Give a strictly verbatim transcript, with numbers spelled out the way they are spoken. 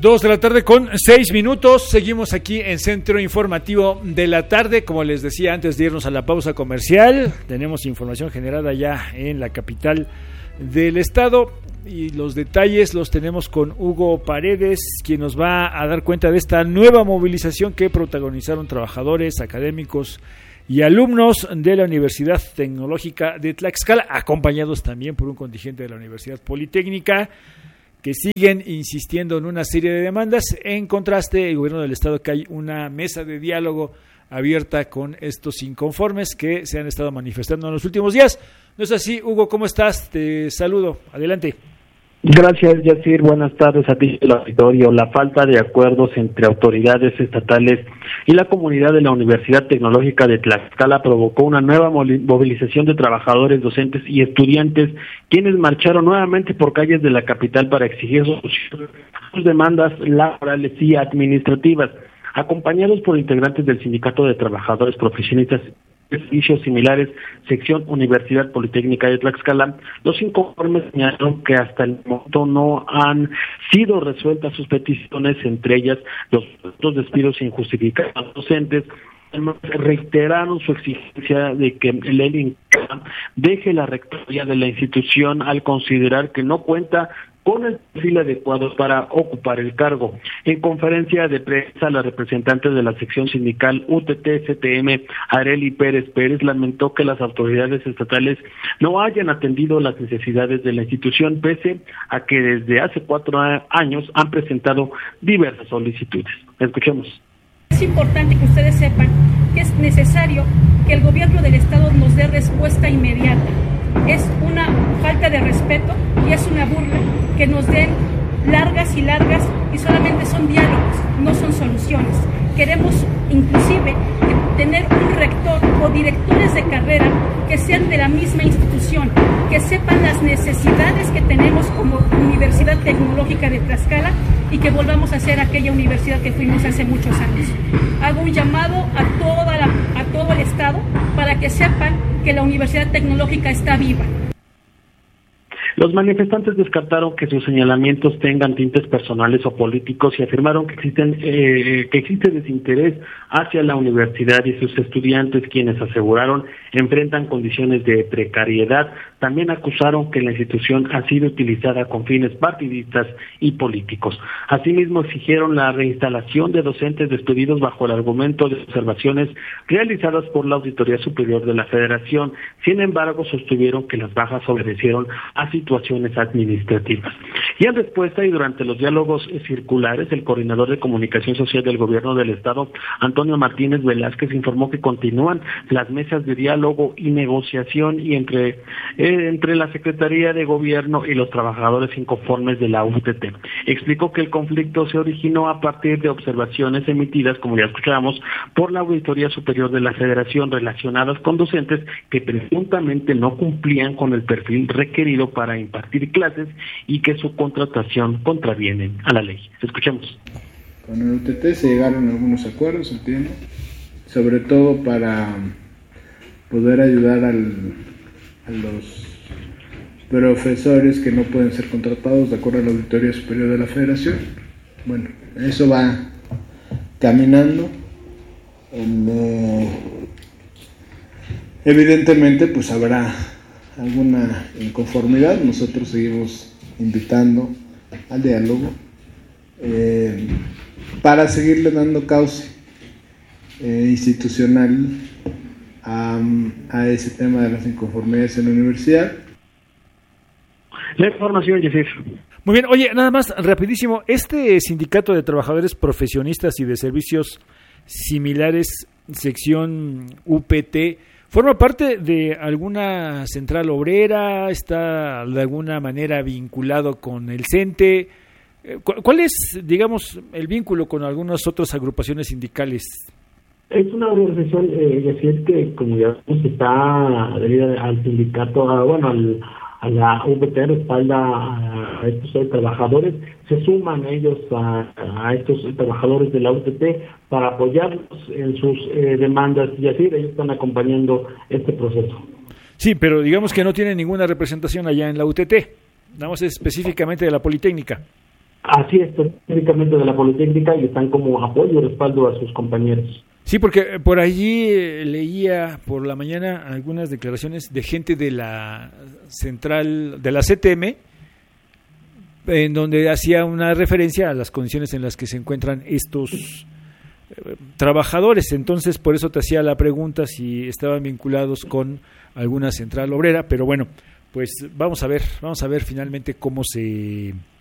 Dos de la tarde con seis minutos, seguimos aquí en Centro Informativo de la Tarde. Como les decía antes de irnos a la pausa comercial, tenemos información generada ya en la capital del estado y los detalles los tenemos con Hugo Paredes, quien nos va a dar cuenta de esta nueva movilización que protagonizaron trabajadores, académicos y alumnos de la Universidad Tecnológica de Tlaxcala, acompañados también por un contingente de la Universidad Politécnica, que siguen insistiendo en una serie de demandas. En contraste, el gobierno del estado, que hay una mesa de diálogo abierta con estos inconformes que se han estado manifestando en los últimos días. ¿No es así, Hugo? ¿Cómo estás? Te saludo. Adelante. Gracias, Yacir. Buenas tardes a ti, el auditorio. La falta de acuerdos entre autoridades estatales y la comunidad de la Universidad Tecnológica de Tlaxcala provocó una nueva movilización de trabajadores, docentes y estudiantes, quienes marcharon nuevamente por calles de la capital para exigir sus demandas laborales y administrativas, acompañados por integrantes del Sindicato de Trabajadores Profesionistas Servicios Similares, sección Universidad Politécnica de Tlaxcala. Los inconformes señalaron que hasta el momento no han sido resueltas sus peticiones, entre ellas los, los despidos injustificados a docentes. Además, reiteraron su exigencia de que el INCA deje la rectoría de la institución al considerar que no cuenta con el perfil adecuado para ocupar el cargo. En conferencia de prensa, la representante de la sección sindical U T T C T M, Arely Pérez Pérez, lamentó que las autoridades estatales no hayan atendido las necesidades de la institución, pese a que desde hace cuatro años han presentado diversas solicitudes. Escuchemos. Es importante que ustedes sepan que es necesario que el gobierno del estado nos dé respuesta inmediata. Es una falta de respeto y es una burla que nos den largas y largas y solamente son diálogos, no son soluciones. Queremos inclusive tener un rector o directores de carrera que sean de la misma institución, que sepan las necesidades que tenemos como Universidad Tecnológica de Tlaxcala y que volvamos a ser aquella universidad que fuimos hace muchos años. Hago un llamado a toda la, a todo el estado para que sepan que la Universidad Tecnológica está viva. Los manifestantes descartaron que sus señalamientos tengan tintes personales o políticos y afirmaron que existen eh, que existe desinterés hacia la universidad y sus estudiantes, quienes aseguraron enfrentan condiciones de precariedad. También acusaron que la institución ha sido utilizada con fines partidistas y políticos. Asimismo, exigieron la reinstalación de docentes despedidos bajo el argumento de observaciones realizadas por la Auditoría Superior de la Federación. Sin embargo, sostuvieron que las bajas obedecieron a situaciones administrativas. Y en respuesta y durante los diálogos circulares, el coordinador de comunicación social del gobierno del estado, Antonio Martínez Velázquez, informó que continúan las mesas de diálogo y negociación y entre eh, entre la Secretaría de Gobierno y los trabajadores inconformes de la U T T. Explicó que el conflicto se originó a partir de observaciones emitidas, como ya escuchábamos, por la Auditoría Superior de la Federación relacionadas con docentes que presuntamente no cumplían con el perfil requerido para impartir clases y que su contratación contraviene a la ley. Escuchemos. Con el U T T se llegaron algunos acuerdos, entiendo, sobre todo para poder ayudar al, a los profesores que no pueden ser contratados de acuerdo a la Auditoría Superior de la Federación. Bueno, eso va caminando. El, eh, evidentemente, pues habrá alguna inconformidad. Nosotros seguimos invitando al diálogo eh, para seguirle dando cauce eh, institucional a, a ese tema de las inconformidades en la universidad. La información, Yacir. Muy bien, oye, nada más rapidísimo, este sindicato de trabajadores profesionistas y de servicios similares, sección U P T, ¿forma parte de alguna central obrera? ¿Está de alguna manera vinculado con el CENTE? ¿Cuál es, digamos, el vínculo con algunas otras agrupaciones sindicales? Es una organización, eh, decir que, como ya está adherida al sindicato, a, bueno, al, a la U P T, respalda a, a estos trabajadores, se suman ellos a, a estos trabajadores de la U T T para apoyarlos en sus eh, demandas, y así ellos están acompañando este proceso. Sí, pero digamos que no tiene ninguna representación allá en la U T T, nada más específicamente de la Politécnica. Así es, específicamente de la Politécnica, y están como apoyo y respaldo a sus compañeros. Sí, porque por allí eh, leía por la mañana algunas declaraciones de gente de la central, de la C T M, en donde hacía una referencia a las condiciones en las que se encuentran estos eh, trabajadores. Entonces, por eso te hacía la pregunta si estaban vinculados con alguna central obrera, pero bueno, pues vamos a ver, vamos a ver finalmente cómo se